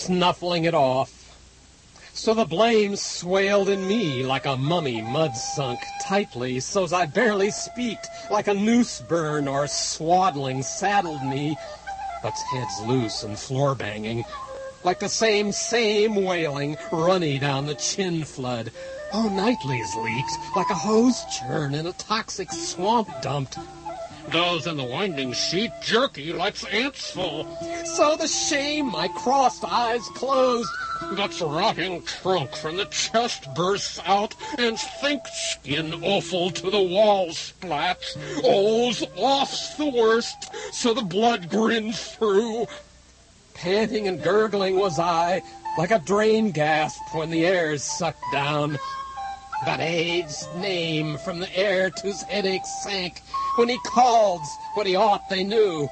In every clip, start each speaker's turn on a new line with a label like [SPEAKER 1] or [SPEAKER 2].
[SPEAKER 1] snuffling it off. So the blame swaled in me like a mummy mud-sunk tightly, so's I barely speaked, like a noose burn or swaddling saddled me. But's head's loose and floor-banging, like the same wailing, runny down the chin flood. Oh, Nightly's leaked, like a hose churn in a toxic swamp dumped. Those in the winding sheet jerky like ants full. So the shame my crossed eyes closed. That's rotting trunk from the chest bursts out, and think skin awful to the walls splats. Oh's off's the worst, so the blood grins through. Panting and gurgling was I, like a drain gasp when the air's sucked down. But age's name from the air to's headache sank when he called what he ought they knew.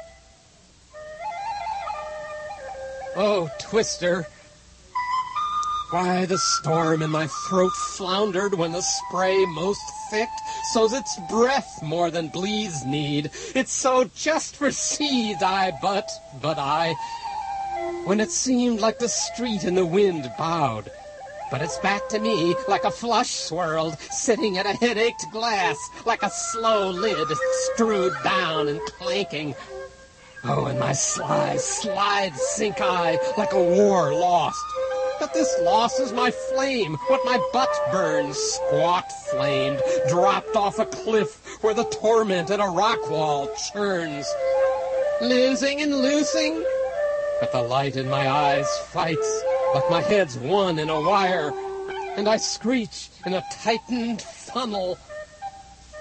[SPEAKER 1] Oh, Twister, why the storm in my throat floundered when the spray most thick, so's its breath more than bleeds need. It's so just for seeds but I, when it seemed like the street in the wind bowed. But it's back to me like a flush swirled, sitting at a headached glass, like a slow lid screwed down and clanking. Oh, in my slide sink I, like a war lost. But this loss is my flame, what my butt burns, squat flamed, dropped off a cliff where the torment in a rock wall churns. Losing and loosing, but the light in my eyes fights, like my head's one in a wire, and I screech in a tightened funnel